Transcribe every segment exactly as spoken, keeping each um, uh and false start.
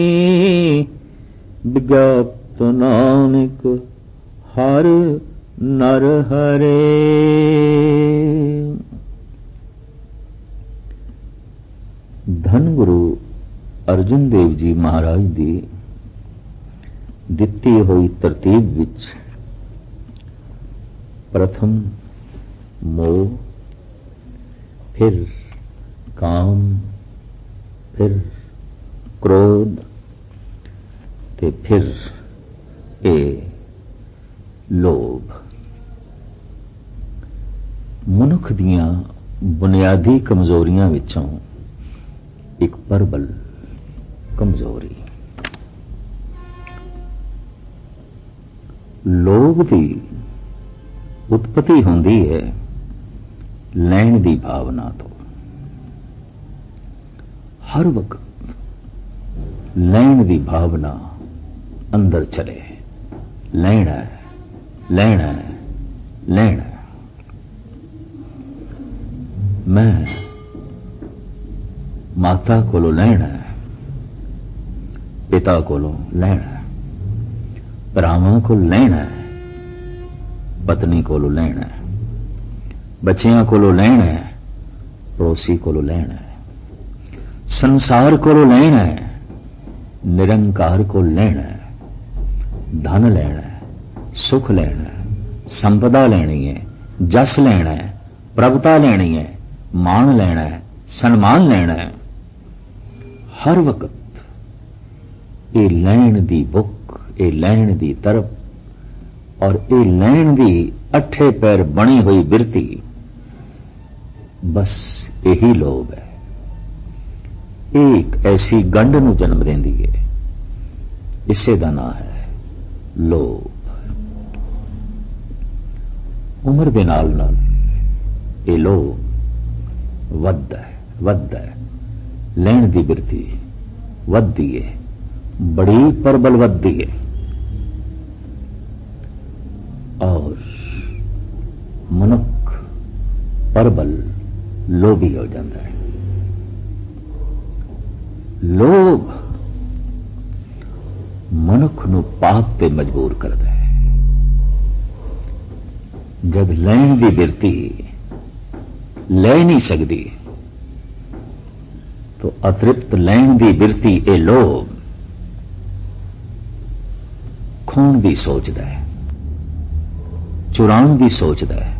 ਵਿਗਿਆਪਤ ਨਾਨਕ ਹਰ ਨਰ ਹਰੇ। ਧੰਨ ਗੁਰੂ ਅਰਜਨ ਦੇਵ ਜੀ ਮਹਾਰਾਜ ਦੀ ਦਿੱਤੀ ਹੋਈ ਤਰਤੀਬ ਵਿੱਚ ਪ੍ਰਥਮ ਮੋਹ, ਫਿਰ ਕਾਮ, ਫਿਰ ਕ੍ਰੋਧ ਤੇ ਫਿਰ ਇਹ ਲੋਭ ਮਨੁੱਖ ਦੀਆਂ ਬੁਨਿਆਦੀ ਕਮਜ਼ੋਰੀਆਂ ਵਿੱਚੋਂ ਇੱਕ ਪ੍ਰਬਲ ਕਮਜ਼ੋਰੀ। ਲੋਭ ਦੀ ਉਤਪਤੀ ਹੁੰਦੀ ਹੈ ਲੈਣ ਦੀ ਭਾਵਨਾ ਤੋਂ। ਹਰ ਵਕਤ ਲੈਣ ਦੀ ਭਾਵਨਾ ਅੰਦਰ ਚਲੇ, ਲੈਣਾ ਲੈਣਾ ਲੈਣਾ। ਮੈਂ ਮਾਤਾ ਕੋਲੋਂ ਲੈਣਾ, ਪਿਤਾ ਕੋਲੋਂ ਲੈਣਾ, ਭਰਾਵਾਂ ਕੋਲ ਲੈਣਾ, ਪਤਨੀ ਕੋਲੋਂ ਲੈਣਾ, ਬੱਚਿਆਂ ਕੋਲੋਂ ਲੈਣਾ, ਪੜੋਸੀ ਕੋਲੋਂ ਲੈਣਾ, ਸੰਸਾਰ ਕੋਲੋਂ ਲੈਣਾ, ਨਿਰੰਕਾਰ ਕੋਲ ਲੈਣਾ, ਧਨ ਲੈਣਾ, ਸੁਖ ਲੈਣਾ, ਸੰਪਦਾ ਲੈਣੀ ਹੈ, ਜਸ ਲੈਣਾ, ਪ੍ਰਭਤਾ ਲੈਣੀ ਹੈ, ਮਾਣ ਲੈਣਾ, ਸਨਮਾਨ ਲੈਣਾ। ਹਰ ਵਕਤ ਇਹ ਲੈਣ ਦੀ ਭੁੱਖ, ਇਹ ਲੈਣ ਦੀ ਤਰਫ ਔਰ ਇਹ ਲੈਣ ਦੀ ਅੱਠੇ ਪੈਰ ਬਣੀ ਹੋਈ ਬਿਰਤੀ, ਬਸ ਇਹੀ ਲੋਭ ਹੈ। ਇਹ ਇੱਕ ਐਸੀ ਗੰਢ ਨੂੰ ਜਨਮ ਦਿੰਦੀ ਹੈ, ਇਸੇ ਦਾ ਨਾਂ ਹੈ ਲੋਭ। ਉਮਰ ਦੇ ਨਾਲ ਨਾਲ ਇਹ ਲੋਭ ਵੱਧਦਾ ਹੈ, ਵੱਧਦਾ ਹੈ। ਲੈਣ ਦੀ ਬਿਰਤੀ ਵੱਧਦੀ ਹੈ, ਬੜੀ ਪ੍ਰਬਲ ਵੱਧਦੀ ਹੈ ਔਰ ਮਨੁੱਖ ਪ੍ਰਬਲ ਲੋਭੀ ਹੋ ਜਾਂਦਾ ਹੈ। ਲੋਭ ਮਨੁੱਖ ਨੂੰ ਪਾਪ ਤੇ ਮਜਬੂਰ ਕਰਦਾ ਹੈ। ਜਦ ਲੈਣ ਦੀ ਬਿਰਤੀ ਲੈ ਨਹੀਂ ਸਕਦੀ तो अतृप्त लैण दी बिरती ए लोभ खोण दी सोचदा है, चुराण दी सोचदा है।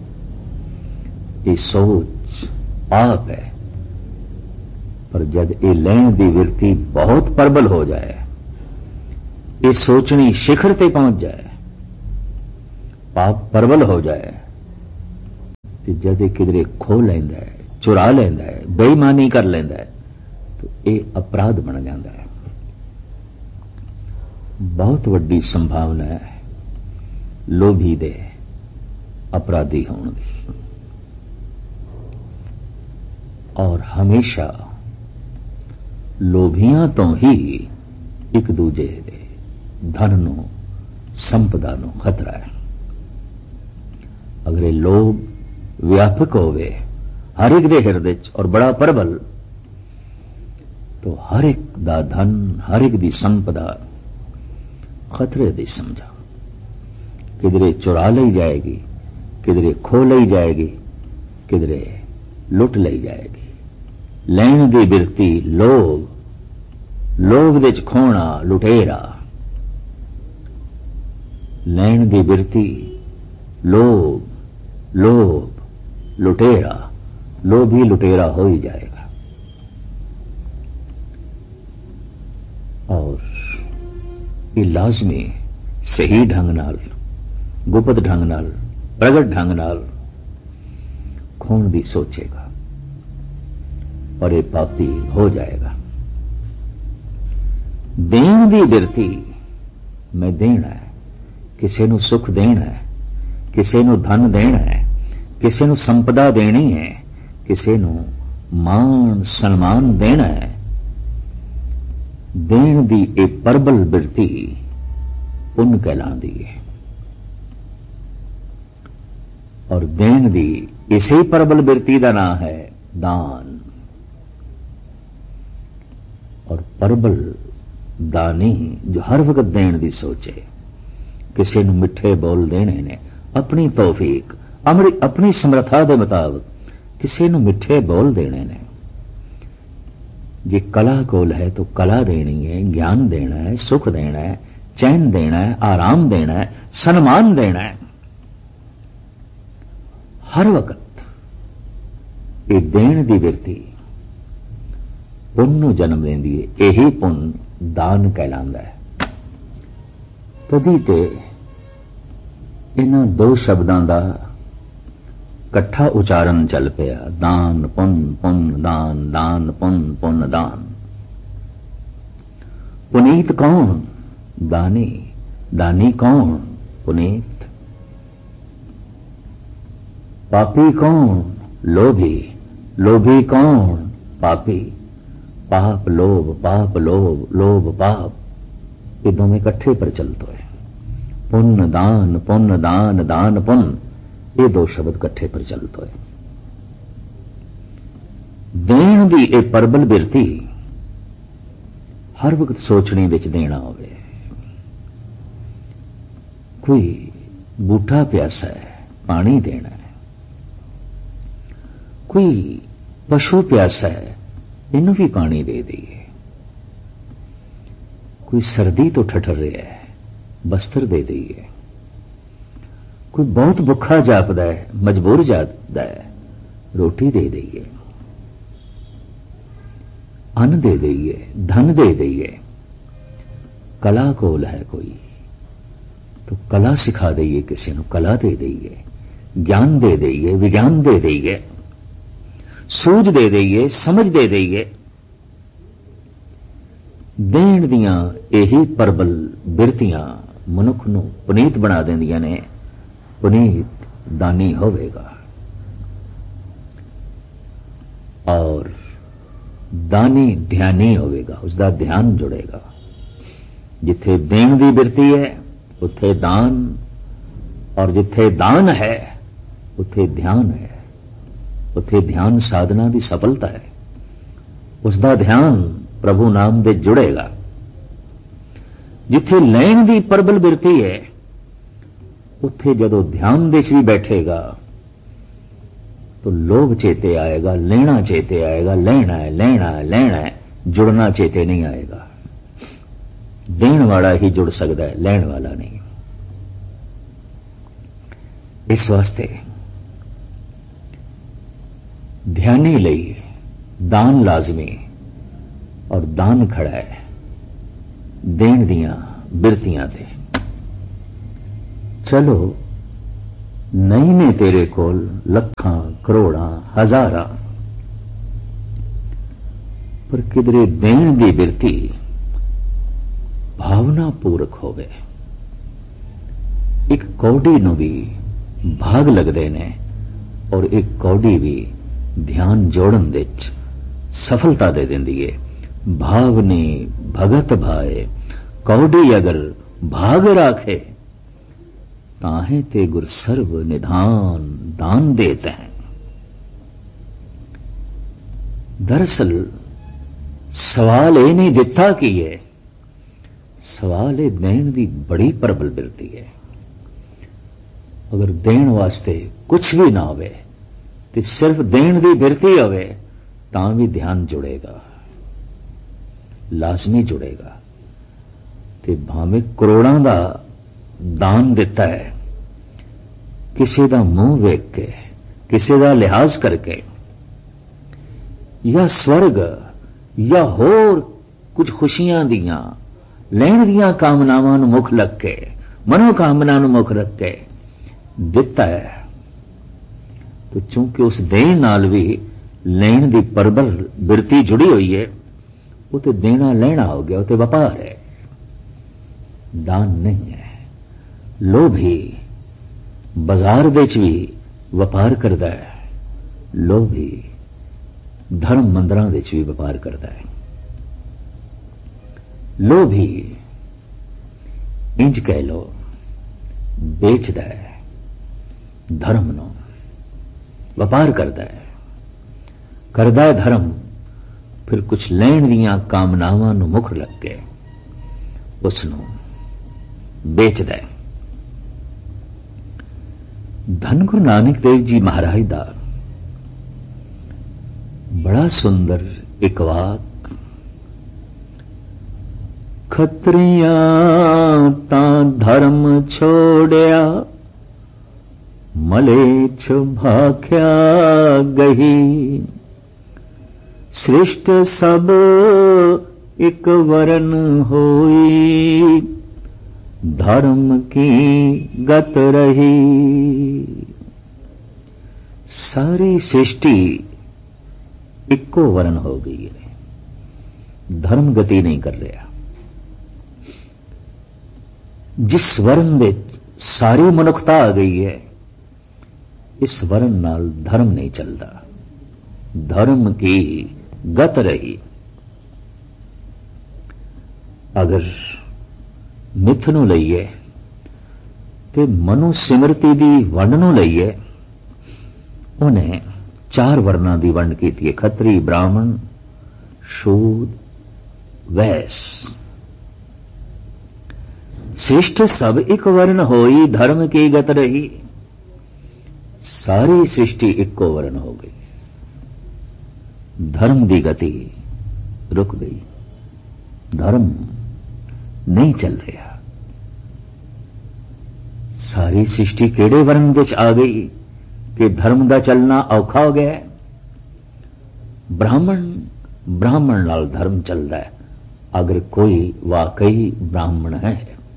ये सोच पाप है, पर जब ये लैण दी बिरती बहुत प्रबल हो जाए, ये सोचनी शिखर ते पहुंच जाए, पाप प्रबल हो जाए, तो जब किधरे खो लैंदा है, चुरा लैंदा है, बेईमानी कर लैंदा है, तो यह अपराध बन जाता है। बहुत वड्डी संभावना है लोभी दे अपराधी होने की। और हमेशा लोभियां तो ही एक दूजे दे धन नूं, संपदा नूं खतरा है। अगर ये लोभ व्यापक होवे हर एक दे हिरदे च और बड़ा प्रबल, तो हर एक दा धन, हर एक दी संपदा खतरे दी समझा। किधरे चुरा ली जाएगी, किधरे खो ली जाएगी, किधरे लुट ली जाएगी। लैण दी बिरती लोभ, लोभ दे च खोना लुटेरा। लैण दी बिरती लोभ, लोभ लुटेरा, लोभी लुटेरा हो ही जाएगा। और ये लाजमी सही ढंग नाल, गुप्त ढंग नाल, प्रगट ढंग नाल खोण दी सोचेगा और ये पापी हो जाएगा। देण दी बिरती, मैं देना है, किसी नूं सुख देना है, किसी नूं धन देना है, किसी नूं संपदा देनी है, किसी नूं मान सन्मान देना है। देण दी ए प्रबल बिरती पुण्य कहलांदी है। और देण दी इसी प्रबल बिरती का नाम है दान। और प्रबल दानी जो हर वक्त देण दी सोचे, किसी नूं मिठे बोल देने ने अपनी तौफीक अपनी समर्था दे मुताबिक किसी नूं मिठे बोल देने ने। जे कला कोल है तो कला देनी है, ज्ञान देना है, सुख देना है, चैन देना है, आराम देना है, सम्मान देना है। हर वक्त ये देण दी विरती पुन नूं जन्म देंदी है। यही पुन दान कहलांदा है। तदी ते इन्हां दो शब्दां दा कट्ठा उचारण चल पिया, दान पुन पुन दान, दान पुन पुन दान। पुनीत कौन? दानी। दानी कौन? पुनीत। पापी कौन? लोभी। लोभी कौन? पापी। पाप लोभ, पाप लोभ, लोभ पाप, ये दोनों इकट्ठे पर चलते हैं। पुण्य दान, पुण्य दान, दान पुण्य, ये दो शब्द इकट्ठे पर चलते हैं। देण दी ए परबल बिरती हर वक्त सोचने विच देना होवे। कोई बूटा प्यासा है, पानी देना है। कोई पशु प्यासा है, इनू भी पानी दे दईए। कोई सर्दी तो ठठर रहा है, बस्तर दे दईए। कोई बहुत भुखा जापदा है, मजबूर जापदा है, रोटी दे दईए, अन्न दे दईए, धन दे दईए। कला कोल है कोई तो कला सिखा दईए, किसी को कला दे दईए, ज्ञान दे दईए, विज्ञान दे दईए, सूझ दे दईए, समझ दे दईए। देण दियां यही परबल बिरतियां मनुख नूं पुनीत बना देंदियां ने। पुनीत दानी होवेगा और दानी ध्यानी होवेगा, उसका ध्यान जुड़ेगा। जिथे देण दी बिरती है उथे दान, और जिथे दान है उथे ध्यान है। उथे ध्यान साधना की सफलता है। उसका ध्यान प्रभु नाम दे जुड़ेगा। जिथे लैण दी परबल बिरती है उथे जदों ध्यान दे भी बैठेगा तो लोभ चेते आएगा, लेना चेते आएगा, लेना है लेना है लेना है, जुड़ना चेते नहीं आएगा। देण वाला ही जुड़ सकता है, लैण वाला नहीं। इस वास्ते ध्यानी लई दान लाजमी, और दान खड़ा है देण दियां बिरतियां ते। चलो नहीं ने तेरे कोल लखां करोड़ां हजारां, पर किधरे देण दी बिरती भावना पूरक होवे। एक कौड़ी नूं भी भाग लगदे ने, और एक कौड़ी भी ध्यान जोड़न विच सफलता दे देंदी है। भावनी भगत भाए, कौड़ी अगर भाग राखे, ताहे ते गुर सर्व निधान दान देते हैं। दरअसल सवाल ये नहीं दिता कि ये सवाल ये देण दी बड़ी प्रबल बिरती है। अगर देण वास्ते कुछ भी ना होवे तो सिर्फ देण दी बिरती होवे तां भी ध्यान जुड़ेगा, लाजमी जुड़ेगा। ते भावें करोड़ां दा दान दिता है, किसी दा मुंह वेख के, किसी दा लिहाज करके, या स्वर्ग या होर कुछ खुशियां दियां लैण दियां कामनावां नूं मुख लग के, मनोकामना नूं मुख रख के दिता है, तो चूंकि उस देण नाल भी लैण दी परबल बिरती जुड़ी हुई है, वो तो देना लेना हो गया, वो तो व्यापार है, दान नहीं है। लोभी बाजार दे च भी व्यापार करता है, लोभी धर्म मंदिरां दे च भी व्यापार करता है। लोभी इंज कह लो बेचदा है, धर्म नो व्यापार करता है, करदा है धर्म, फिर कुछ लैण दियां कामनावां नूं मुख लग के उसनूं बेचदा है। धन गुरु नानक देव जी महाराज दा बड़ा सुंदर एक वाक, खत्रियां तां धर्म छोड़िया, मलेच्छ भाख्या गही, सृष्ट सब एक वरन होई, धर्म की गत रही। सारी सृष्टि इक्को वरन हो गई है, धर्म गति नहीं कर रहा। जिस वरन दे सारी मनुखता आ गई है, इस वरन नाल धर्म नहीं चलता, धर्म की गत रही। अगर मिथ नूं लईए ते मनु सिमरती दी वंड नूं लईए, उन्हें चार वर्णां दी वंड कीती है, खत्री, ब्राह्मण, शूद, वैश्य। श्रेष्ठ सब एक वर्ण होई, धर्म की गत रही। सारी सृष्टि इक्को वर्ण हो गई, धर्म की गति रुक गई, धर्म नहीं चल रहा। सारी सृष्टि केड़े वर्ण विच आ गई कि धर्म का चलना औखा हो गया है। ब्राह्मण ब्राह्मण नाल धर्म चलता है, अगर कोई वाकई ब्राह्मण है।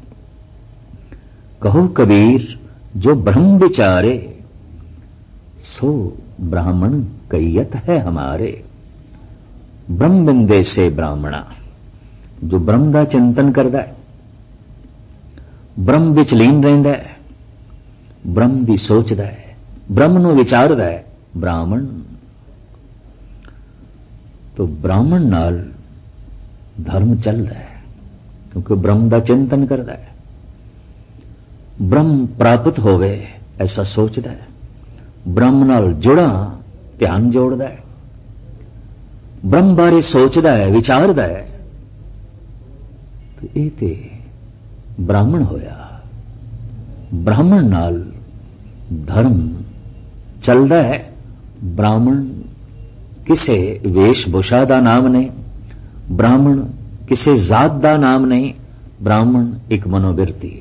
कहो कबीर जो ब्रह्म विचारे, सो ब्राह्मण कैयत है हमारे। ब्रह्म बिंदे से ब्राह्मणा, जो ब्रह्म का चिंतन करता है, ब्रह्म विच लीन रहिंदा है, ब्रह्म दी सोचदा है, ब्रह्म नूं विचारदा है, ब्राह्मण। तो ब्राह्मण नाल धर्म चलदा है, क्योंकि ब्रह्म का चिंतन करता है, ब्रह्म प्राप्त होवे ऐसा सोचदा है, ब्रह्म नाल जुड़ा ध्यान जोड़दा है, ब्रह्म बारे सोचदा है, विचारदा है। तो ये ते ब्राह्मण होया। ब्राह्मण नाल धर्म चलदा है। ब्राह्मण किसे वेशभूषा दा नाम नहीं, ब्राह्मण किसे जात दा नाम नहीं, ब्राह्मण एक मनोवृत्ति।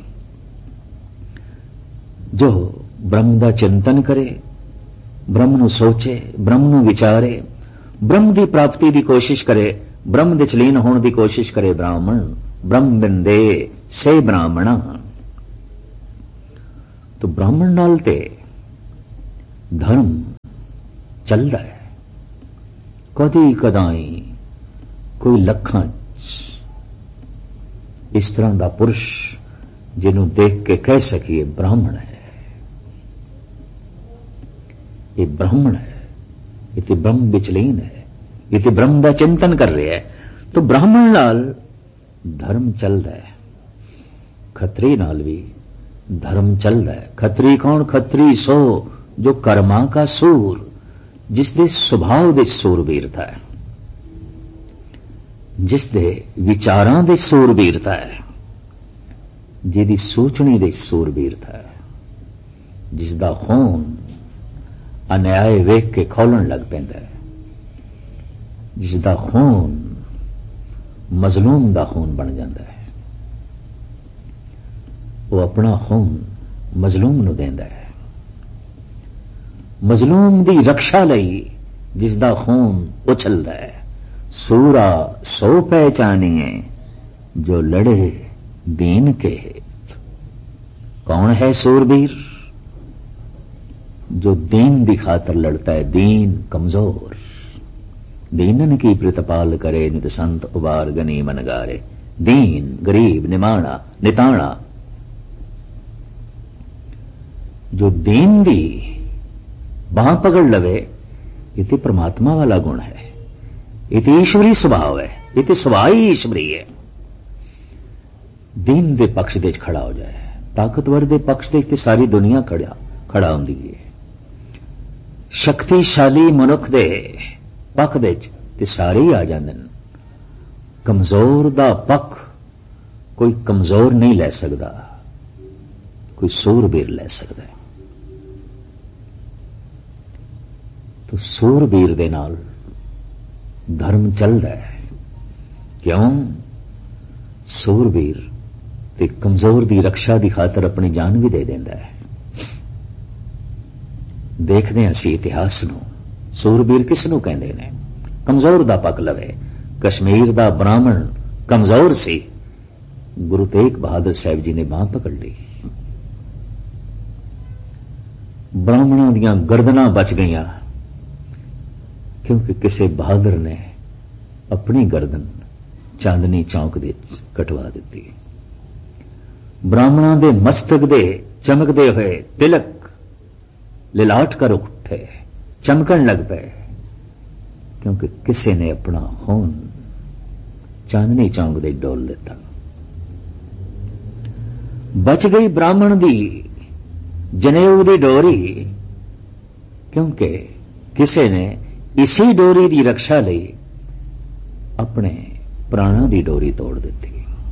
जो ब्रह्म का चिंतन करे, ब्रह्म नूं सोचे, ब्रह्म नूं विचारे, ब्रह्म की प्राप्ति की कोशिश करे, ब्रह्म विच लीन होने की कोशिश करे, ब्राह्मण। ब्रह्म बिंदे से ब्राह्मणा। तो ब्राह्मण नाल ते धर्म चलदा है। कदी कदाई कोई लखां इस तरह का पुरुष जिन्हों देख के कह सकिए ब्राह्मण है, ये ब्राह्मण है, ये ब्रह्म विच लीन है, ये ब्रह्म का चिंतन कर रहा है। तो ब्राह्मण नाल धर्म चलता है, खत्री नाल भी धर्म चलता है। खत्री कौन? खत्री सो जो कर्मा का सूर, जिसदे सुभाव दे सूरबीरता है, जिसदे विचारां दे सूरबीरता है, जिहदी सोचनी दे सूरबीरता है, जिसदा खून अन्याय वेख के खौलण लग पैंदा है, जिसदा खून मजलूम दा खून बन जाता है, वो अपना खून मजलूम नूं देंदा है। मजलूम दी रक्षा लई जिसदा खून उछलदा है। सूरा सो पहचानिए जो लड़े दीन के हित। कौन है सूरबीर? जो दीन की खातर लड़ता है, दीन कमजोर। दीनन की प्रतिपाल करे नित संत उबार गनी मनगारे। दीन गरीब निमाणा निताणा। जो दीन दी बाह पकड़ लवे, ये परमात्मा वाला गुण है, ये ईश्वरी स्वभाव है, ये स्वभाव ही ईश्वरी है। दीन दे पक्ष दे खड़ा हो जाए, ताकतवर दे पक्ष दे सारी दुनिया खड़ा खड़ा होंदी है। शक्तिशाली मनुख दे पक्ष दे ते सारे ही आ जांदे। कमजोर दा पक्ष कोई कमजोर नहीं लै सकता, कोई सूरबीर लै सकता है। तो सूरबीर दे नाल धर्म चलदा है। क्यों? सूरबीर ते कमजोर दी रक्षा दी खातर अपनी जान भी दे देंदा है। देखते हैं असी इतिहास नूं, सूरबीर किस नूं कहंदे ने? कमजोर दा पक लवे। कश्मीर दा ब्राह्मण कमजोर सी, गुरु तेग बहादुर साहब जी ने बांह पकड़ ली। ब्राह्मणों दियां गर्दनां बच गईयां क्योंकि किसी बहादुर ने अपनी गर्दन चांदनी चौक दे कटवा दी। ब्राह्मणों दे मस्तक दे चमकदे हुए तिलक लिलाट कर उठे, चमकन लग पे, क्योंकि किसी ने अपना खून चांदनी चौक दे डोल दिता। बच गई ब्राह्मण दी जनेऊ दी डोरी, क्योंकि किसी ने इसी डोरी दी रक्षा लई अपने प्राणों दी डोरी तोड़ दी।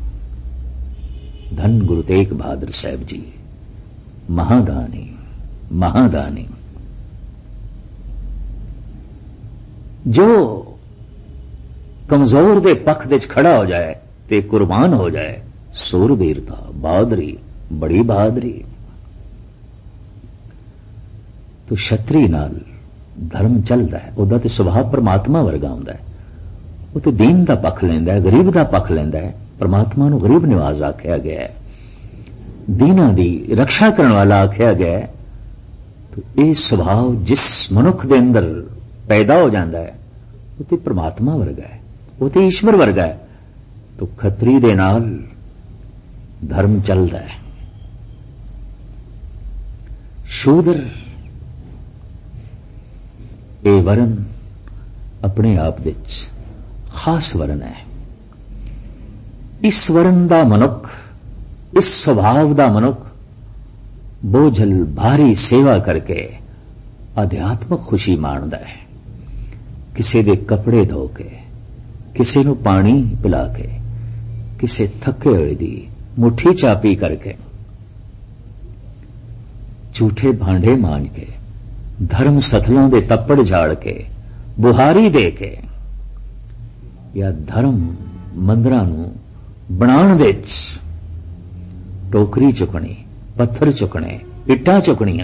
धन गुरु तेग बहादुर साहब जी, महादानी महादानी। जो कमजोर दे पक्ष विच खड़ा हो जाए ते कुर्बान हो जाए, सूरबीरता, बहादुरी, बड़ी बहादुरी। तो छतरी नाल धर्म चलता है, उहदा ते सुभाव परमात्मा वर्गा हुंदा है। वो तो दीन दा पक्ष लैंदा है, गरीब दा पक्ष लैंदा है। परमात्मा नूं गरीब निवाज आख्या गया है, दीना दी रक्षा करने वाला आख्या गया है। तो यह सुभाव जिस मनुख दे अंदर पैदा हो जाता है, वो तो परमात्मा वर्गा है, वो तो ईश्वर वर्गा है। तो खतरी दे नाल धर्म चलता है। शूद्र ये वरण अपने आप विच खास वरण है। इस वरण दा मनुख, इस स्वभाव दा मनुख बोझल भारी सेवा करके अध्यात्मक खुशी माणदा है। किसी दे कपड़े धो के, किसी नूं पानी पिला के, किसी थके हुए दी मुट्ठी चापी करके, झूठे भांडे मांज के, धर्म सथलों दे तप्पड़ झाड़ के, बुहारी दे के, या धर्म मंदिरां नूं बनाउण विच टोकरी चुकनी, पत्थर चुकने, इट्टां चुकनियां,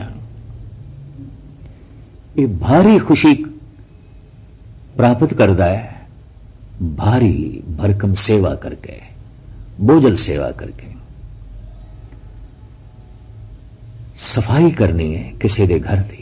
ये भारी खुशी प्राप्त करता है भारी भरकम सेवा करके, बोझल सेवा करके। सफाई करनी है किसी दे घर दी,